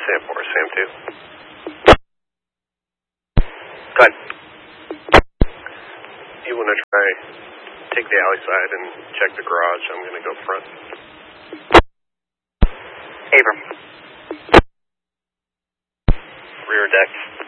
Sam 4, Sam 2. Go ahead. You want to try, take the alley side and check the garage. I'm going to go front. Abram. Rear deck.